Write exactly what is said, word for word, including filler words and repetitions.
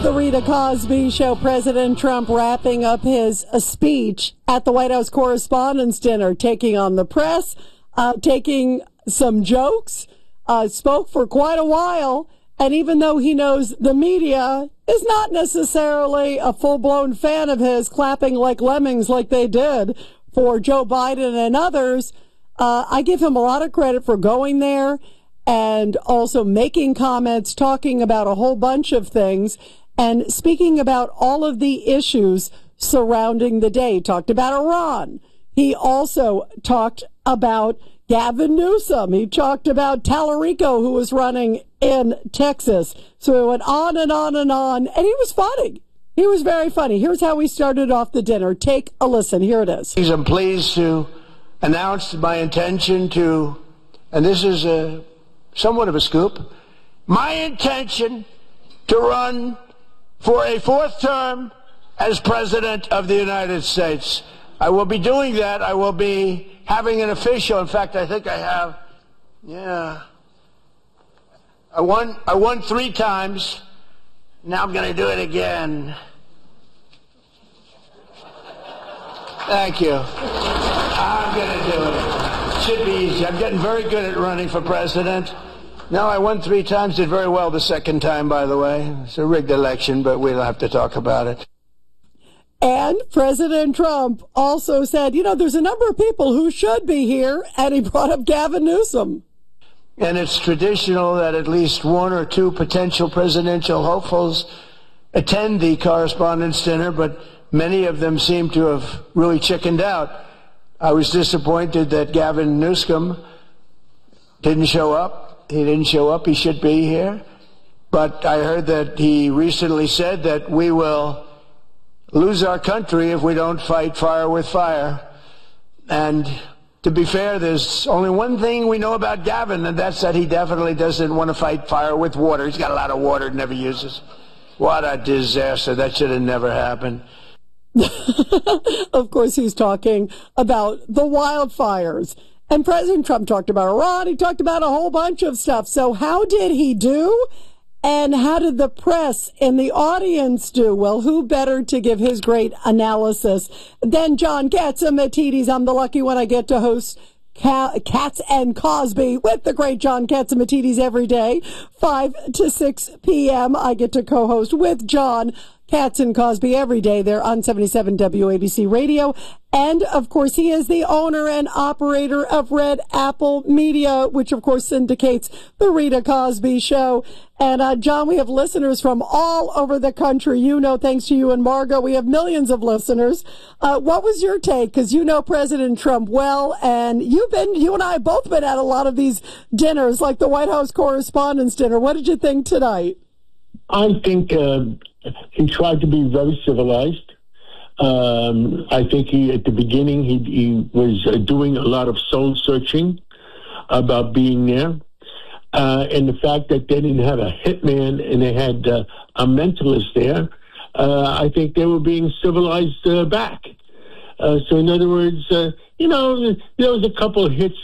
the Rita Cosby Show. President Trump wrapping up his uh, speech at the White House Correspondents' Dinner, taking on the press, uh, taking some jokes, uh, spoke for quite a while. And even though he knows the media is not necessarily a full-blown fan of his, clapping like lemmings like they did for Joe Biden and others, uh, I give him a lot of credit for going there and also making comments, talking about a whole bunch of things, and speaking about all of the issues surrounding the day. He talked about Iran. He also talked about Gavin Newsom. He talked about Tallarico, who was running in Texas. So he went on and on and on, and he was funny. He was very funny. Here's how we started off the dinner. Take a listen. Here it is. I'm pleased to announce my intention to, and this is a somewhat of a scoop, my intention to run for a fourth term as President of the United States. I will be doing that. I will be having an official, in fact, I think I have, yeah, I won, I won three times. Now I'm going to do it again. Thank you. I'm going to do it. Should be easy. I'm getting very good at running for president. No, I won three times, did very well the second time, by the way. It's a rigged election, but we don't have to talk about it. And President Trump also said, you know, there's a number of people who should be here, and he brought up Gavin Newsom. And it's traditional that at least one or two potential presidential hopefuls attend the Correspondents' Dinner, but many of them seem to have really chickened out. I was disappointed that Gavin Newsom didn't show up. He didn't show up. He should be here. But I heard that he recently said that we will lose our country if we don't fight fire with fire. And to be fair, there's only one thing we know about Gavin, and that's that he definitely doesn't want to fight fire with water. He's got a lot of water he never uses. What a disaster. That should have never happened. Of course, he's talking about the wildfires. And President Trump talked about Iran. He talked about a whole bunch of stuff. So how did he do? And how did the press and the audience do? Well, who better to give his great analysis than John Catsimatidis? I'm the lucky one. I get to host Cats and Cosby with the great John Catsimatidis every day, five to six p.m. I get to co-host with John Cats and Cosby every day. They're on seventy-seven W A B C Radio. And, of course, he is the owner and operator of Red Apple Media, which, of course, syndicates the Rita Cosby Show. And, uh, John, we have listeners from all over the country. You know, thanks to you and Margot, we have millions of listeners. Uh, what was your take? Because you know President Trump well, and you've been, you and I have both been at a lot of these dinners, like the White House Correspondents' Dinner. What did you think tonight? I think uh, he tried to be very civilized. Um, I think he, at the beginning, he, he was uh, doing a lot of soul searching about being there. Uh, and the fact that they didn't have a hitman and they had uh, a mentalist there, uh, I think they were being civilized uh, back. Uh, so in other words, uh, you know, there was a couple of hits